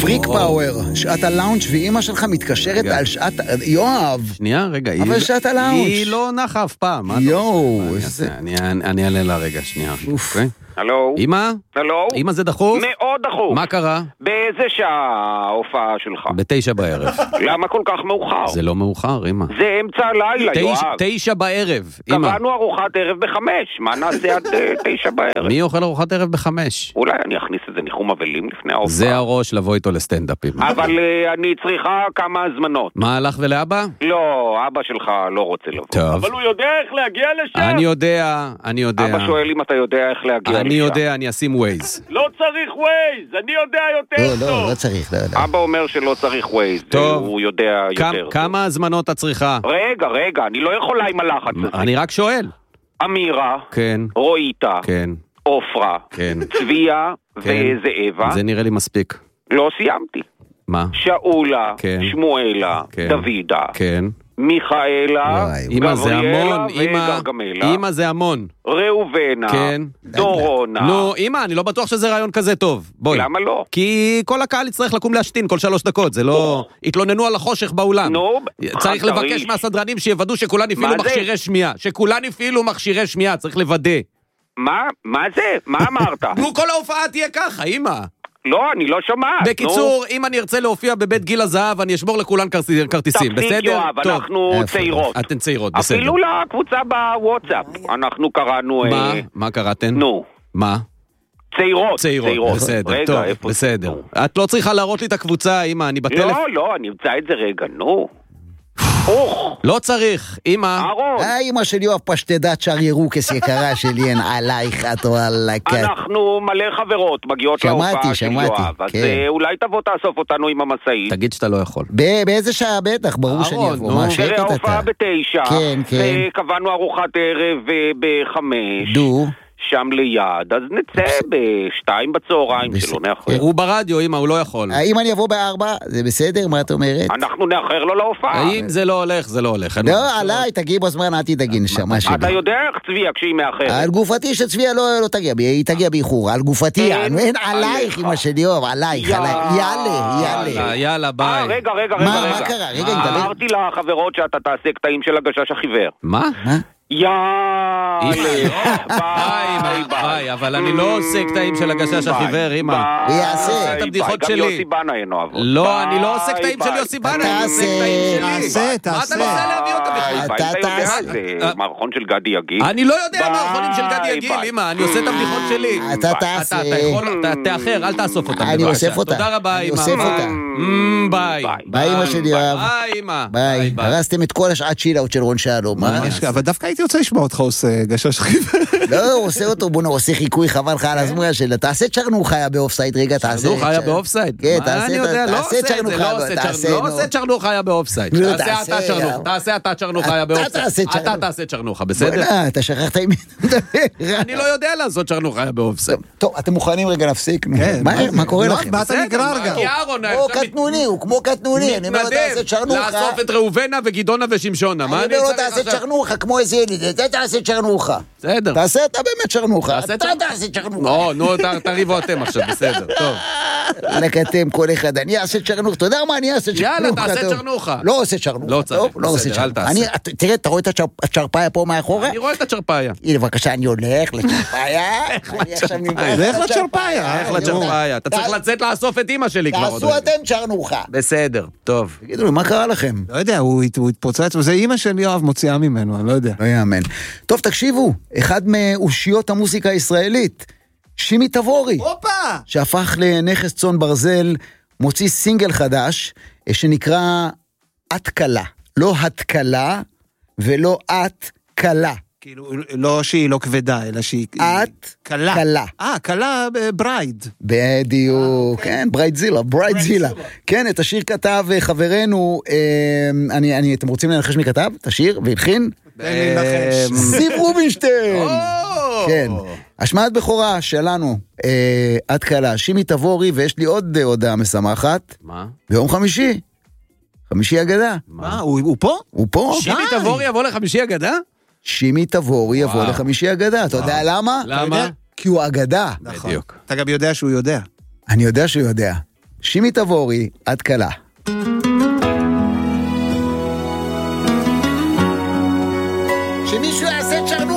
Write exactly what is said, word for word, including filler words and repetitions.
פריק פאוור, שעת הלאונג' ואימא שלך מתקשרת על שעת... יואב. שנייה, רגע. אבל שעת הלאונג'. היא לא נחה אף פעם. יואו. אני אעלה לה רגע, שנייה. אוקיי? הלו? אמא? הלו? אמא זה דחוף? מאוד דחוף. מה קרה? באיזה שעה ההופעה שלך? בתשע בערב. למה כל כך מאוחר? זה לא מאוחר, אמא. זה אמצע הלילה, יואב. תשע בערב, אמא. קבענו ארוחת ערב בחמש, מה נעשה עד תשע בערב? מי אוכל ארוחת ערב בחמש? אולי אני אכניס את זה ניחום אבלים לפני ההופעה. זה הראש לבוא איתו לסטנדאפ, אמא. אבל אני צריכה כמה הזמנות. מה, הלך ולאבא? לא, אבא שלך לא רוצה לבוא. טוב. אבל הוא יודע איך להגיע לשם. אני יודע, אני יודע. אבא שואל אם אתה יודע איך להגיע לשם. אני יודע, אני אשים ווייז. לא צריך ווייז, אני יודע יותר טוב. לא, לא, לא צריך, לא, לא. אבא אומר שלא צריך ווייז, הוא יודע יותר. כמה הזמנות את צריכה? רגע, רגע, אני לא יכולה עם הלחץ הזה. אני רק שואל. אמירה, כן. רויטה, כן. אופרה, כן. צביה וזאבה. זה נראה לי מספיק. לא סיימתי. מה? שאולה, כן. שמואלה, כן. דוידה, כן. מיכאלה, אמא זה המון, וגרגמלה, אמא זה המון. ראובנה, כן. דורונה. נו, אמא, אני לא בטוח שזה רעיון כזה טוב. בואי. למה לא? כי כל הקהל יצטרך לקום להשתין כל שלוש דקות, זה לא... התלוננו על החושך באולם. נו, צריך לבקש מהסדרנים שיוודאו שכולן הפעילו מכשירי שמיעה. שכולן הפעילו מכשירי שמיעה, צריך לוודא. מה? מה זה? מה אמרת? נו, כל ההופעה תהיה ככה, אמא. לא, אני לא שומעת. בקיצור, אם אני ארצה להופיע בבית גיל הזהב, אני אשמור לכולן כרטיסים, בסדר? תפסיק יואב, אנחנו צעירות. אתן צעירות, בסדר. אפילו לקבוצה בוואטסאפ. אנחנו קראנו... מה? מה קראתן? נו. מה? צעירות. צעירות, בסדר, טוב, בסדר. את לא צריכה להראות לי את הקבוצה, אמא, אני בטלפון. לא, לא, אני אמצא את זה רגע, נו. אוך. לא צריך, אמא. אהרון. אמא של יואב פשטדת שר ירוקס יקרה שלי, אין עלייך את או על הקט. אנחנו מלא חברות מגיעות להופעה של יואב, אז אולי תבוא תאסוף אותנו עם המשאית. תגיד שאתה לא יכול. באיזה שעה בטח, ברור שאני אבוא. מה, שקט אתה? ההופעה בתשע, כן, כן. וקבענו ארוחת ערב בחמש. דו. שם ליד, אז נצא בשתיים בצהריים שלא נאחר. הוא ברדיו, אמא, הוא לא יכול. האם אני אבוא בארבע? זה בסדר? מה את אומרת? אנחנו נאחר לו להופעה. האם זה לא הולך? זה לא הולך. לא, עליי, תגיעי בזמן, אל תדאגי נשמה שלי. אתה יודע איך צביה כשהיא מאחרת? על גופתי שצביה לא תגיע, היא תגיע באיחור, על גופתי, אין עלייך אמא שלי, יואב, עלייך, יאללה, יאללה. יאללה, ביי. רגע, רגע, רגע. מה קרה? רגע, אמרתי לחברות שאתה תעשה קטעים של הגשש החיוור. מה? מה? יאללה, ביי, ביי, אבל אני לא עושה קטעים של הגשש החיוור, אמא. הוא יעשה את הבדיחות שלי. גם יוסי בנה אינו אבות. לא, אני לא עושה קטעים של יוסי בנה, אני עושה קטעים שלי. תעשה, תעשה. מה אתה מנסה להביא אותה בכלל? אתה תעשה. זה מערכון של גדי יגיל. אני לא יודע מערכונים של גדי יגיל, אמא, אני עושה את הבדיחות שלי. אתה תעשה. אתה יכול, תאחר, אל תאסוף אותה. אני אוסף אותה. תודה רבה, אמא. אני אוסף אותה. ביי. ביי, אמא שלי, יואב. ביי, אמא. ביי. הרסתם את כל השעת שילאות של רון שלום. אבל דווקא הייתי רוצה לשמוע אותך עושה גשש חיוור. לא, הוא עושה אותו, בוא עושה חיקוי, חבל לך על הזמן שלה. תעשה צ'רנוך היה באופסייד, רגע, תעשה. צ'רנוך היה באופסייד? כן, תעשה צ'רנוך היה. לא עושה צ'רנוך היה באופסייד. תעשה אתה צ'רנוך. תעשה אתה צ'רנוך היה באופסייד. אתה תעשה צ'רנוך, בסדר? אתה שכחת עם מי מדבר. אני לא יודע לעשות צ'רנוך היה באופסייד. טוב, אתם מוכנים רגע להפסיק? מה קורה לכם? מה אתה נגרר גם? כמו קטנוני, הוא כמו קטנוני. אני אומר לו, תעשה צ'רנוכה. לאסוף את ראובנה וגדעונה ושמשונה. אני אומר לו, תעשה צ'רנוכה, כמו איזה ילד. אתה תעשה צ'רנוכה. בסדר. תעשה אתה באמת צ'רנוכה. אתה תעשה צ'רנוכה. לא, נו, תריבו אתם עכשיו, בסדר, טוב. רק אתם, כל אחד. אני אעשה צ'רנוכה. אתה יודע מה? אני אעשה צ'רנוכה. יאללה, תעשה צ'רנוכה. לא עושה צ'רנוכה. לא צריך, בסדר, אל תעשה. תראה, אתה רואה את הצ'רפאיה פה מאחורה? אני רואה את הצ'רפאיה. הנה, בבקשה, אני הולך לצ'רפאיה. לך לצ'רפאיה. לך לצ'רפאיה. אתה צריך לצאת לאסוף את אמא שלי כבר. תעשו אתם צ'רנוכה. בסדר, טוב. תגידו לי, מה קרה לכם? לא יודע, הוא התפוצץ, וזה אמא של יואב מוציאה ממנו, אני לא יודע. לא יאמן. טוב, תקשיבו, אחד מאושיות המוסיקה הישראלית, שימי תבורי, שהפך לנכס צאן ברזל, מוציא סינגל חדש, שנקרא את קלה. לא התקלה, ולא את קלה. כאילו, לא שהיא לא כבדה, אלא שהיא... את קלה. קלה. אה, קלה ברייד. בדיוק, כן, ברייד זילה, ברייד זילה. כן, את השיר כתב חברנו, אני, אני, אתם רוצים לנחש מי כתב? את השיר והלחין? זיו רובינשטיין. כן, השמעת בכורה שלנו, את קלה, שימי תבורי, ויש לי עוד הודעה משמחת. מה? ביום חמישי. חמישי אגדה. מה, הוא פה? הוא פה. שימי תבורי יבוא לחמישי אגדה? שימי תבורי יבוא לחמישי אגדה. אתה יודע למה? למה? כי הוא אגדה. בדיוק. אתה גם יודע שהוא יודע. אני יודע שהוא יודע. שימי תבורי, עד קלה. שמישהו יעשה צ'רנוחה.